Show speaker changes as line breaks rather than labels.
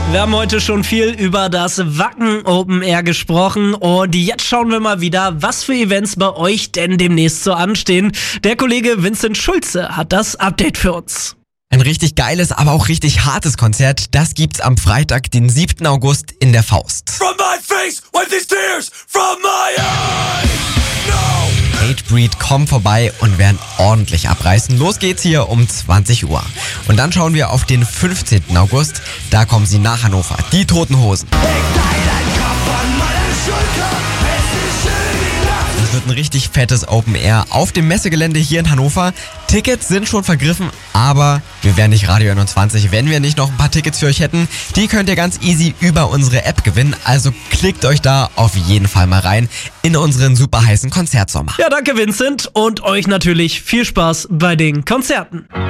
Wir haben heute schon viel über das Wacken Open Air gesprochen und jetzt schauen wir mal wieder, was für Events bei euch denn demnächst so anstehen. Der Kollege Vincent Schulze hat das Update für uns.
Ein richtig geiles, aber auch richtig hartes Konzert, das gibt's am Freitag, den 7. August in der Faust.
From my face, wipe these tears from my eyes. No.
Hatebreed kommen vorbei und werden ordentlich abreißen. Los geht's hier um 20 Uhr. Und dann schauen wir auf den 15. August. Da kommen sie nach Hannover, die Toten Hosen. Es wird ein richtig fettes Open Air auf dem Messegelände hier in Hannover. Tickets sind schon vergriffen, aber wir wären nicht Radio 21, wenn wir nicht noch ein paar Tickets für euch hätten. Die könnt ihr ganz easy über unsere App gewinnen, also klickt euch da auf jeden Fall mal rein in unseren super heißen Konzertsommer.
Ja, danke Vincent und euch natürlich viel Spaß bei den Konzerten.